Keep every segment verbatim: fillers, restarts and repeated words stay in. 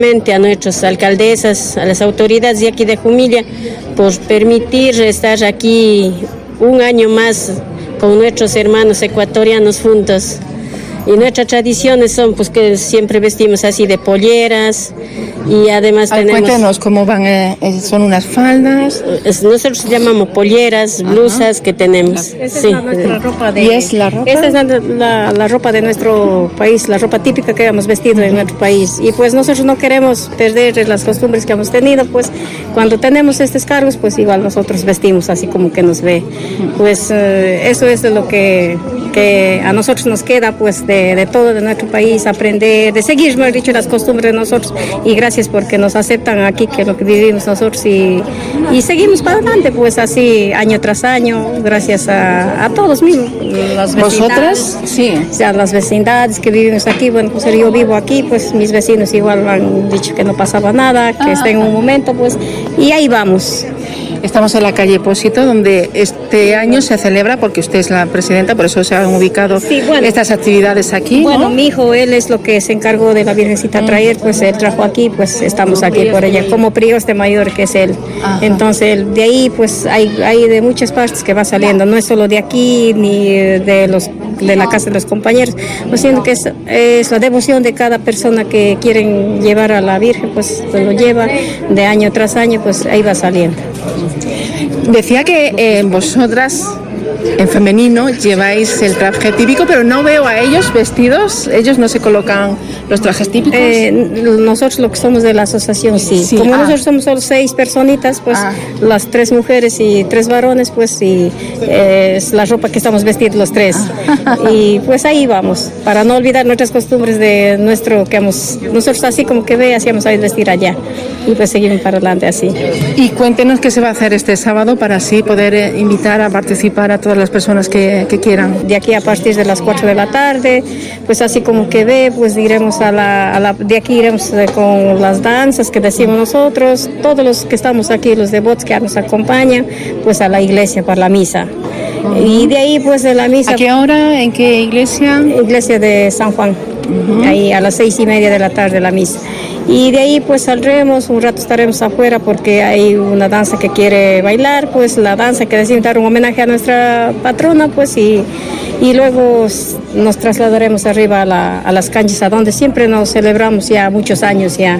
A nuestras alcaldesas, a las autoridades de aquí de Jumilla, por permitir estar aquí un año más con nuestros hermanos ecuatorianos juntos. Y nuestras tradiciones son pues que siempre vestimos así de polleras y además Ay, tenemos... Cuéntenos cómo van, eh, son unas faldas. Nosotros llamamos polleras, blusas. Ajá. Que tenemos. Esta sí. es la, nuestra ropa de... ¿Y es la ropa? Esta es la, la, la ropa de nuestro país, la ropa típica que hemos vestido en nuestro país. Y pues nosotros no queremos perder las costumbres que hemos tenido, pues cuando tenemos estos cargos, pues igual nosotros vestimos así como que nos ve. Pues eh, eso es de lo que, que a nosotros nos queda, pues de, de todo de nuestro país, aprender, de seguir, mejor dicho, las costumbres de nosotros. Y gracias porque nos aceptan aquí, que es lo que vivimos nosotros, y, y seguimos para adelante, pues así, año tras año, gracias a, a todos mismos. Las ¿Vosotras? Sí. O sea, las vecindades que vivimos aquí, bueno, pues yo vivo aquí, pues mis vecinos igual han dicho que no pasaba nada, que ah. está en un momento, pues, y ahí vamos. Estamos en la calle Pósito, donde este año se celebra, porque usted es la presidenta, por eso se han ubicado sí, bueno, estas actividades aquí. Bueno, ¿no? Mi hijo, él es lo que se encargó de la Virgencita traer, pues él trajo aquí, pues estamos aquí por ella, como prioste mayor que es él. Ajá. Entonces, de ahí, pues hay, hay de muchas partes que va saliendo, no es solo de aquí, ni de los de la casa de los compañeros, pues siento que es, es la devoción de cada persona que quieren llevar a la Virgen, pues se lo lleva de año tras año, pues ahí va saliendo. Decía que eh, vosotras en femenino lleváis el traje típico, pero no veo a ellos vestidos, ellos no se colocan los trajes típicos. Eh, nosotros lo que somos de la asociación, sí. sí. Como ah. nosotros somos solo seis personitas, pues ah. las tres mujeres y tres varones, pues sí, eh, es la ropa que estamos vestidos los tres. Ah. Y pues ahí vamos, para no olvidar nuestras costumbres de nuestro, que hemos, nosotros así como que ve, hacíamos a vestir allá. Y pues seguimos para adelante así. Y cuéntenos qué se va a hacer este sábado para así poder eh, invitar a participar a todas las personas que, que quieran. De aquí a partir de las cuatro de la tarde, pues así como que ve, pues iremos a la, a la de aquí iremos eh, con las danzas que decimos nosotros, todos los que estamos aquí, los devotos que nos acompañan, pues a la iglesia para la misa. Uh-huh. Y de ahí pues de la misa. ¿A qué hora? ¿En qué iglesia? Iglesia de San Juan. Uh-huh. Ahí a las seis y media de la tarde la misa. Y de ahí pues saldremos, un rato estaremos afuera porque hay una danza que quiere bailar, pues la danza que decimos dar un homenaje a nuestra patrona, pues y, y luego nos trasladaremos arriba a, la, a las canchas, a donde siempre nos celebramos ya muchos años ya.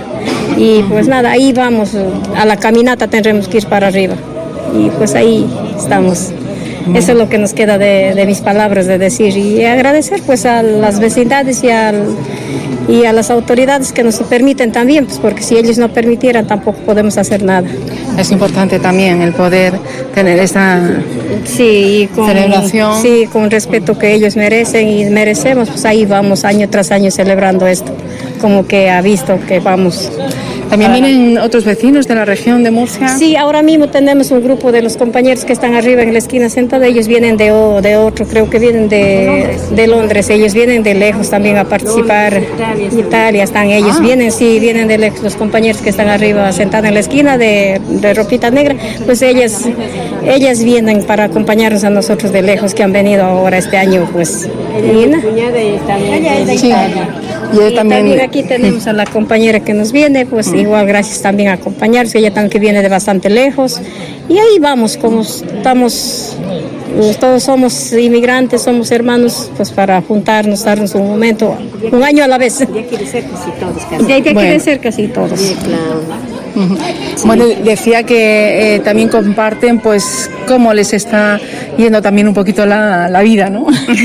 Y pues nada, ahí vamos, a la caminata tendremos que ir para arriba. Y pues ahí estamos. Eso es lo que nos queda de, de mis palabras de decir y agradecer pues a las vecindades y, al, y a las autoridades que nos permiten también, pues porque si ellos no permitieran tampoco podemos hacer nada. Es importante también el poder tener esta sí, con, celebración. Sí, con respeto que ellos merecen y merecemos, pues ahí vamos año tras año celebrando esto, como que ha visto que vamos. ¿También vienen otros vecinos de la región de Murcia? Sí, ahora mismo tenemos un grupo de los compañeros que están arriba en la esquina sentados. Ellos vienen de, de otro, creo que vienen de, de Londres. Ellos vienen de lejos también a participar. Italia, Italia están ellos. Ah. Vienen, sí, vienen de lejos. Los compañeros que están arriba sentados en la esquina de, de ropita negra, pues ellas, ellas vienen para acompañarnos a nosotros de lejos que han venido ahora este año, pues. Mi cuñada también de Italia. Y, y también, también aquí tenemos a la compañera que nos viene, pues uh-huh. igual gracias también a acompañarse, ella también que viene de bastante lejos. Y ahí vamos, como estamos, todos somos inmigrantes, somos hermanos, pues para juntarnos, darnos un momento, un año a la vez. Ya quiere ser casi todos. Casi. Ya, ya bueno. quieren ser casi todos. Sí, claro. Uh-huh. Sí. Bueno, decía que eh, también comparten pues cómo les está yendo también un poquito la, la vida, ¿no?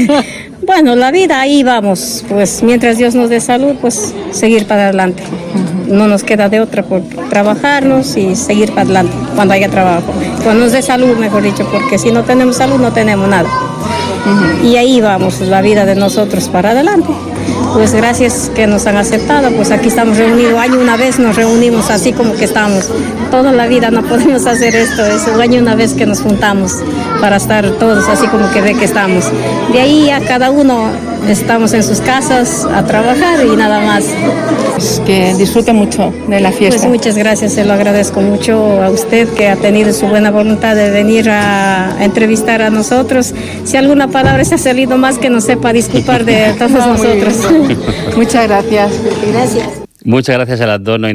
Bueno, la vida ahí vamos, pues mientras Dios nos dé salud, pues seguir para adelante. Uh-huh. No nos queda de otra por trabajarnos y seguir para adelante cuando haya trabajo. Cuando nos dé salud, mejor dicho, porque si no tenemos salud no tenemos nada. Uh-huh. Y ahí vamos, la vida de nosotros para adelante. Pues gracias que nos han aceptado, pues aquí estamos reunidos, año una vez nos reunimos así como que estamos. Toda la vida no podemos hacer esto, es un año una vez que nos juntamos para estar todos así como que ve que estamos. De ahí a cada uno estamos en sus casas a trabajar y nada más. Pues que disfrute mucho de la fiesta. Pues muchas gracias, se lo agradezco mucho a usted que ha tenido su buena voluntad de venir a, a entrevistar a nosotros. Si alguna palabra se ha salido más que no sepa, disculpar de todos no, nosotros. Muchas gracias. Gracias. Muchas gracias a las dos. Nos